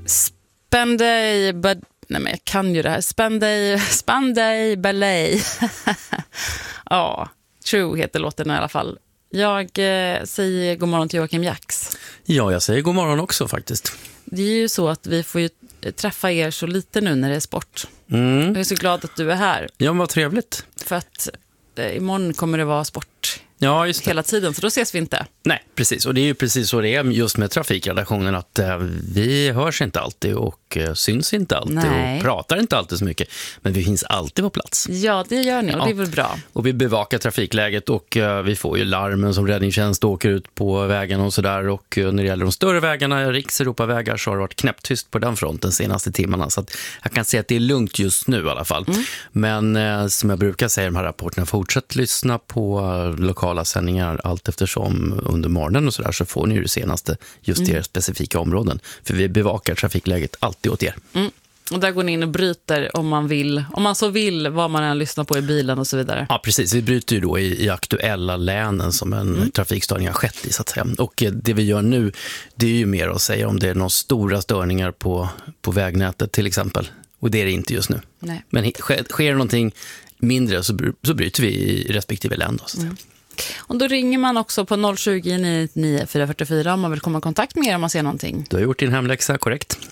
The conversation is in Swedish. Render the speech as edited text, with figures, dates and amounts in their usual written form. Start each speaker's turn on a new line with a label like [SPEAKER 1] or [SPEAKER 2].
[SPEAKER 1] Spanday, nej men jag kan ju det här. Spanday Ballet. Ja, True heter låten i alla fall. Jag säger god morgon till Joakim Jax.
[SPEAKER 2] Ja, jag säger god morgon också faktiskt.
[SPEAKER 1] Det är ju så att vi får ju träffa er så lite nu när det är sport. Jag är så glad att du är här.
[SPEAKER 2] Ja, men vad trevligt.
[SPEAKER 1] För att imorgon kommer det vara sport
[SPEAKER 2] just det.
[SPEAKER 1] Hela tiden, så då ses vi inte.
[SPEAKER 2] Nej, precis. Och det är ju precis så det är just med trafikredaktionen, att vi hörs inte alltid och syns inte alltid.
[SPEAKER 1] Nej.
[SPEAKER 2] Och pratar inte alltid så mycket. Men vi finns alltid på plats.
[SPEAKER 1] Ja, det gör ni och det är väl bra.
[SPEAKER 2] Och vi bevakar trafikläget och vi får ju larmen som räddningstjänst åker ut på vägarna och sådär. Och när det gäller de större vägarna, rikseuropavägar, så har det varit knäpptyst på den fronten senaste timmarna. Så att jag kan säga att det är lugnt just nu i alla fall. Men som jag brukar säga i de här rapporterna, fortsätt lyssna på lokala sändningar allt eftersom under morgonen och sådär, så får ni ju det senaste just i era specifika områden. För vi bevakar trafikläget alltid åt er.
[SPEAKER 1] Och där går ni in och bryter om man så vill, vad man än lyssnar på i bilen och så vidare.
[SPEAKER 2] Ja, precis. Vi bryter ju då i aktuella länen som en trafikstörning har skett i, så att säga. Och det vi gör nu, det är ju mer att säga om det är några stora störningar på vägnätet till exempel. Och det är det inte just nu.
[SPEAKER 1] Nej.
[SPEAKER 2] Men sker någonting mindre så bryter vi i respektive län då, så att säga.
[SPEAKER 1] Och då ringer man också på 020 999 444 om man vill komma i kontakt med er om man ser någonting.
[SPEAKER 2] Du har gjort din hemläxa, korrekt.